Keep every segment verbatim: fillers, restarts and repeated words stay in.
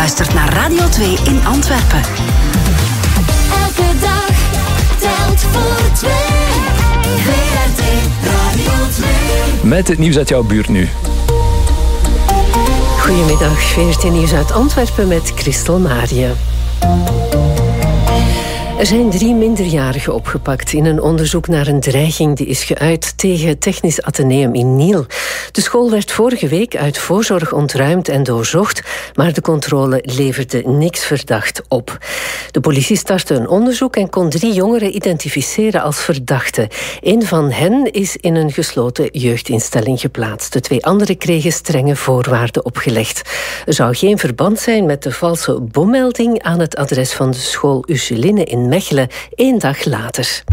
luistert naar Radio twee in Antwerpen. Elke dag telt voor twee. V R T Radio twee. Met het nieuws uit jouw buurt nu. Goedemiddag, V R T Nieuws uit Antwerpen met Christel Marië. Er zijn drie minderjarigen opgepakt in een onderzoek naar een dreiging die is geuit tegen het Technisch Atheneum in Niel. De school werd vorige week uit voorzorg ontruimd en doorzocht, maar de controle leverde niks verdacht op. De politie startte een onderzoek en kon drie jongeren identificeren als verdachten. Een van hen is in een gesloten jeugdinstelling geplaatst. De twee anderen kregen strenge voorwaarden opgelegd. Er zou geen verband zijn met de valse bommelding aan het adres van de school Ursuline in Mechelen, één dag later.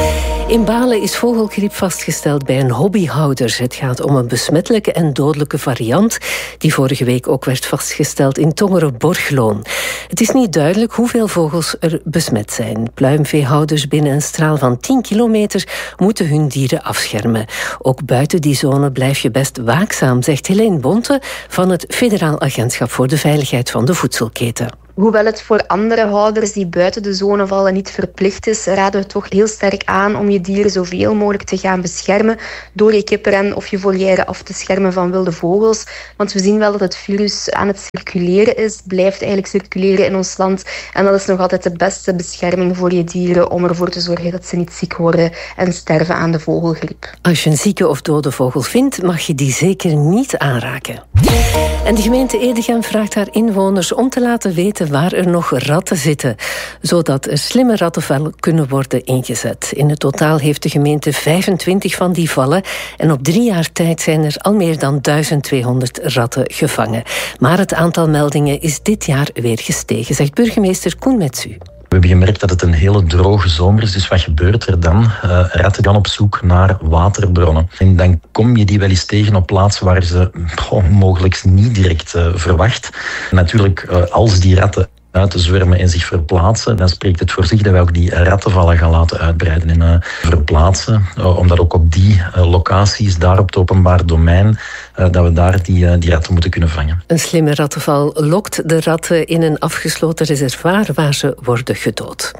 In Balen is vogelgriep vastgesteld bij een hobbyhouder. Het gaat om een besmettelijke en dodelijke variant die vorige week ook werd vastgesteld in Tongeren-Borgloon. Het is niet duidelijk hoeveel vogels er besmet zijn. Pluimveehouders binnen een straal van tien kilometer moeten hun dieren afschermen. Ook buiten die zone blijf je best waakzaam, zegt Helene Bonte van het Federaal Agentschap voor de Veiligheid van de Voedselketen. Hoewel het voor andere houders die buiten de zone vallen niet verplicht is, raden we toch heel sterk aan om je dieren zoveel mogelijk te gaan beschermen door je kippenren of je volière af te schermen van wilde vogels. Want we zien wel dat het virus aan het circuleren is, blijft eigenlijk circuleren in ons land. En dat is nog altijd de beste bescherming voor je dieren om ervoor te zorgen dat ze niet ziek worden en sterven aan de vogelgriep. Als je een zieke of dode vogel vindt, mag je die zeker niet aanraken. En de gemeente Edegem vraagt haar inwoners om te laten weten waar er nog ratten zitten, zodat er slimme rattenvallen kunnen worden ingezet. In het totaal heeft de gemeente vijfentwintig van die vallen en op drie jaar tijd zijn er al meer dan duizend tweehonderd ratten gevangen. Maar het aantal meldingen is dit jaar weer gestegen, zegt burgemeester Koen Metsu. We hebben gemerkt dat het een hele droge zomer is, dus wat gebeurt er dan? Uh, ratten gaan op zoek naar waterbronnen. En dan kom je die wel eens tegen op plaatsen waar ze oh, mogelijk niet direct uh, verwacht. Natuurlijk, uh, als die ratten uit te zwermen en zich verplaatsen, dan spreekt het voor zich dat wij ook die rattenvallen gaan laten uitbreiden en uh, verplaatsen. Uh, omdat ook op die uh, locaties, daar op het openbaar domein, uh, dat we daar die, uh, die ratten moeten kunnen vangen. Een slimme rattenval lokt de ratten in een afgesloten reservoir waar ze worden gedood.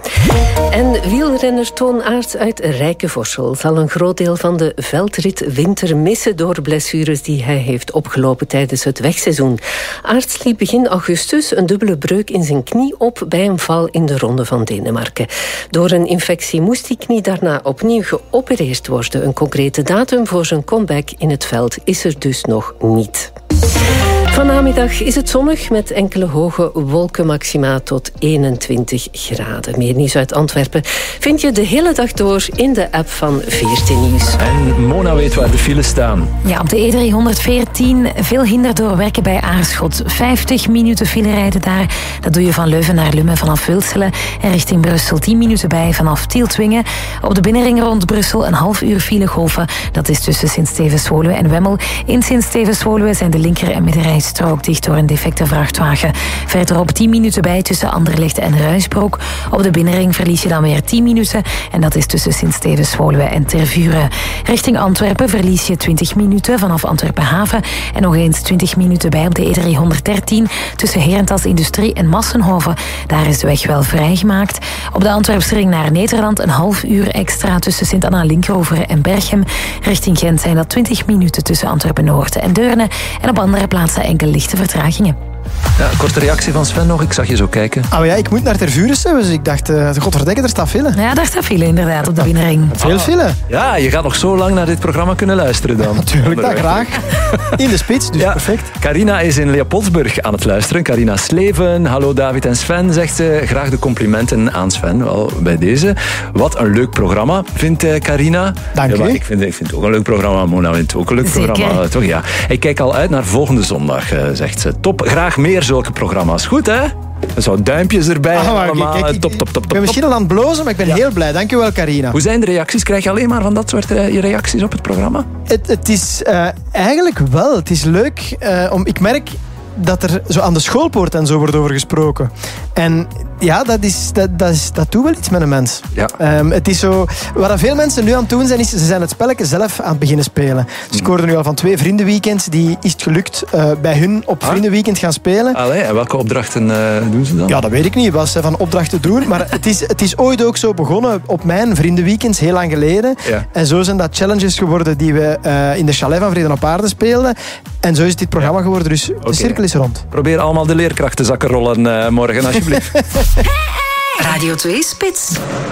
En wielrenner Toon Aerts uit Rijkevorsel zal een groot deel van de veldrit winter missen door blessures die hij heeft opgelopen tijdens het wegseizoen. Aerts liep begin augustus een dubbele breuk in zijn knie op bij een val in de Ronde van Denemarken. Door een infectie moest die knie daarna opnieuw geopereerd worden. Een concrete datum voor zijn comeback in het veld is er dus nog niet. Vanmiddag is het zonnig met enkele hoge wolkenmaxima tot eenentwintig graden. Meer nieuws uit Antwerpen vind je de hele dag door in de app van V R T Nieuws. En Mona weet waar de files staan. Ja, op de E driehonderdveertien veel hinder door werken bij Aarschot. vijftig minuten file rijden daar. Dat doe je van Leuven naar Lummen vanaf Wilselen. En richting Brussel tien minuten bij vanaf Tieltwingen. Op de binnenring rond Brussel een half uur file golven. Dat is tussen Sint-Stevens-Woluwe en Wemmel. In Sint-Stevens-Woluwe zijn de linker- en middenrijstrook dicht door een defecte vrachtwagen. Verderop tien minuten bij tussen Anderlecht en Ruisbroek. Op de binnenring verlies je dan weer tien minuten. En dat is tussen Sint-Stevens-Woluwe en Tervuren. Richting Antwerpen verlies je twintig minuten vanaf Antwerpen-Haven. En nog eens twintig minuten bij op de E driehonderddertien tussen Herentals Industrie en Massenhoven. Daar is de weg wel vrijgemaakt. Op de Antwerpsring naar Nederland een half uur extra tussen Sint-Anna-Linkroveren en Berchem. Richting Gent zijn dat twintig minuten tussen Antwerpen-Noord en Deurne. En op andere plaatsen enkele lichte vertragingen. Ja, korte reactie van Sven nog, ik zag je zo kijken. Ah, ja, ik moet naar Tervuren, dus ik dacht, uh, godverdekke, er staat file. Ja, daar staat file inderdaad op de binnenring. Veel file. Ah, ja, je gaat nog zo lang naar dit programma kunnen luisteren dan. Natuurlijk, dat graag. In de spits, dus ja, perfect. Carina is in Leopoldsburg aan het luisteren. Carina Sleven, hallo David en Sven, zegt ze. Graag de complimenten aan Sven, wel bij deze. Wat een leuk programma, vindt uh, Carina. Dank ja, u. Ik vind, ik vind het ook een leuk programma, Mona vindt het ook een leuk Zeker. programma. Toch, ja. Ik kijk al uit naar volgende zondag, uh, zegt ze. Top, graag meer zulke programma's. Goed, hè? Zo duimpjes erbij. Ah, maar, allemaal. kijk, ik, top, top, top, top. Ik ben misschien al aan het blozen, maar ik ben ja. heel blij. Dank u wel, Carina. Hoe zijn de reacties? Krijg je alleen maar van dat soort uh, reacties op het programma? Het, het is uh, eigenlijk wel. Het is leuk. Uh, om, ik merk dat er zo aan de schoolpoort en zo wordt over gesproken. En ja, dat, is, dat, dat, is, dat doet wel iets met een mens. Ja. Um, het is zo, wat veel mensen nu aan het doen zijn, is ze zijn het spelletje zelf aan het beginnen spelen. Dus ik hoorde nu al van twee vriendenweekends, die is het gelukt uh, bij hun op ah? vriendenweekend gaan spelen. Allee, en welke opdrachten uh, doen ze dan? Ja, dat weet ik niet, wat ze van opdrachten doen. Maar het is, het is ooit ook zo begonnen op mijn vriendenweekends, heel lang geleden. Ja. En zo zijn dat challenges geworden die we uh, in de chalet van Vrede op Aarde speelden. En zo is dit programma ja. geworden, dus okay. de cirkel is rond. Probeer allemaal de leerkrachten zakken rollen uh, morgen, alsjeblieft. Radio twee Spits.